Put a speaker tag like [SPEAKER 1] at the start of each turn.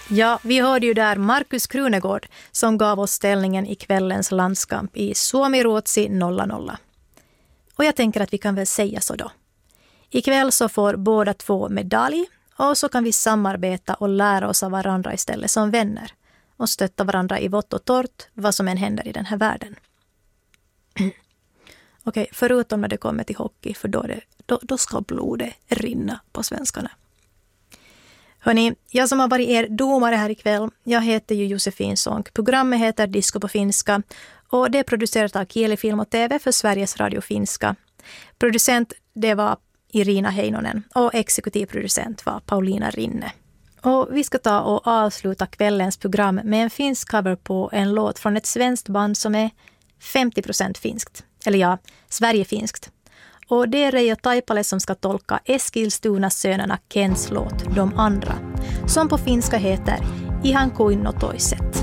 [SPEAKER 1] Ja, vi hörde ju där Markus Krunegård som gav oss ställningen i kvällens landskamp i Suomi-Ruotsi 0-0. Och jag tänker att vi kan väl säga så då. Ikväll så får båda två medalj och så kan vi samarbeta och lära oss av varandra istället som vänner. Och stötta varandra i vått och torrt vad som än händer i den här världen. Okej, förutom när det kommer till hockey, för då ska blodet rinna på svenskarna. Hörrni, jag som har varit er domare här ikväll, jag heter ju Josefin Sonck. Programmet heter Disco på finska och det är producerat av Kieli Film och TV för Sveriges Radio Finska. Producent det var Irina Heinonen och exekutiv producent var Paulina Rinne. Och vi ska ta och avsluta kvällens program med en finsk cover på en låt från ett svenskt band som är 50% finskt. Eller ja, Sverigefinskt. Och det är Reijo Taipale som ska tolka Eskilstuna-sönerna Kens låt De andra, som på finska heter Ihan kuin no toiset.